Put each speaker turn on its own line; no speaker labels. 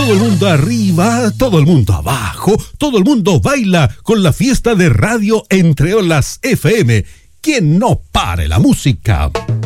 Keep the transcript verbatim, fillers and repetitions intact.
Todo el mundo arriba, todo el mundo abajo, todo el mundo baila con la fiesta de Radio Entre Olas F M. ¡Que no pare la música!